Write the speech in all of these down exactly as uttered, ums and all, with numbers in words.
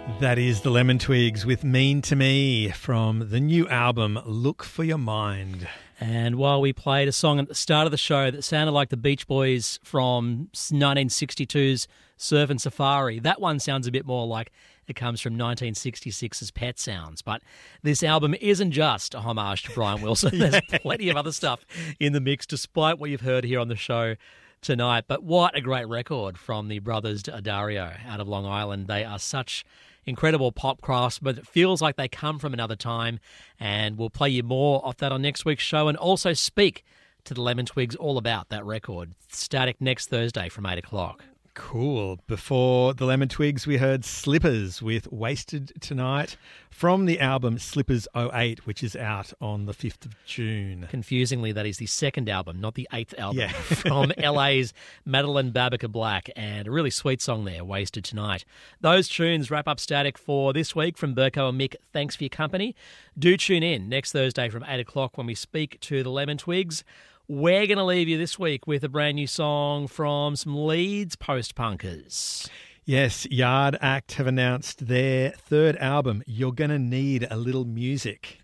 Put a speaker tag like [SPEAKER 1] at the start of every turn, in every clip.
[SPEAKER 1] That is the Lemon Twigs with Mean to Me from the new album Look for Your Mind.
[SPEAKER 2] And while we played a song at the start of the show that sounded like the Beach Boys from nineteen sixty-two's Surfin' Safari, that one sounds a bit more like it comes from nineteen sixty-six's Pet Sounds. But this album isn't just a homage to Brian Wilson. There's plenty of other stuff in the mix, despite what you've heard here on the show tonight. But what a great record from the brothers Dario out of Long Island. They are such incredible pop crafts, but it feels like they come from another time, and we'll play you more off that on next week's show and also speak to the Lemon Twigs all about that record. Static next Thursday from eight o'clock.
[SPEAKER 1] Cool. Before the Lemon Twigs, we heard Slippers with Wasted Tonight from the album Slippers oh eight, which is out on the fifth of June.
[SPEAKER 2] Confusingly, that is the second album, not the eighth album,
[SPEAKER 1] yeah.
[SPEAKER 2] from L A's Madeline Babica Black, and a really sweet song there, Wasted Tonight. Those tunes wrap up Static for this week. From Burko and Mick, thanks for your company. Do tune in next Thursday from eight o'clock when we speak to the Lemon Twigs. We're going to leave you this week with a brand new song from some Leeds post-punkers.
[SPEAKER 1] Yes, Yard Act have announced their third album, You're Gonna Need a Little Music.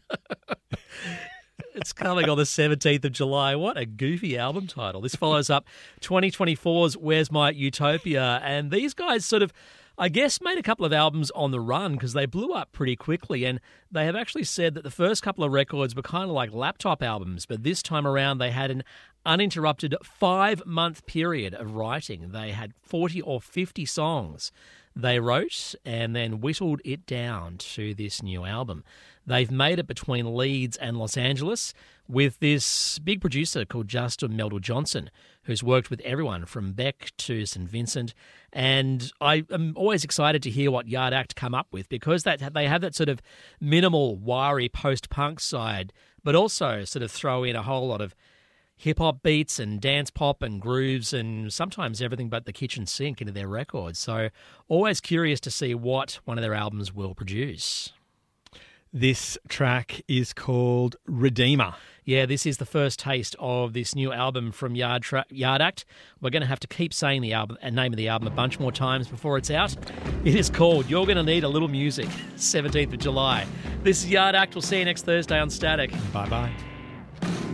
[SPEAKER 2] It's coming on the seventeenth of July. What a goofy album title. This follows up twenty twenty-four's Where's My Utopia, and these guys sort of, I guess, made a couple of albums on the run because they blew up pretty quickly, and they have actually said that the first couple of records were kind of like laptop albums, but this time around they had an uninterrupted five-month period of writing. They had forty or fifty songs they wrote and then whittled it down to this new album. They've made it between Leeds and Los Angeles with this big producer called Justin Meldal Johnson, who's worked with everyone from Beck to Saint Vincent. And I am always excited to hear what Yard Act come up with, because that they have that sort of minimal, wiry post-punk side, but also sort of throw in a whole lot of hip-hop beats and dance pop and grooves and sometimes everything but the kitchen sink into their records. So always curious to see what one of their albums will produce.
[SPEAKER 1] This track is called Redeemer.
[SPEAKER 2] Yeah, this is the first taste of this new album from Yard, Tra- Yard Act. We're going to have to keep saying the album and name of the album a bunch more times before it's out. It is called You're Gonna Need a Little Music, seventeenth of July. This is Yard Act. We'll see you next Thursday on Static.
[SPEAKER 1] Bye-bye.